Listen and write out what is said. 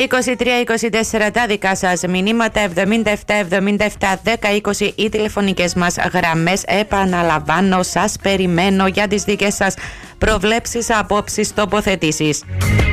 23-24 τα δικά σας μηνύματα, 77-77-10-20 οι τηλεφωνικές μας γραμμές. Επαναλαμβάνω, σας περιμένω για τις δικές σας προβλέψεις, απόψεις, τοποθετήσεις.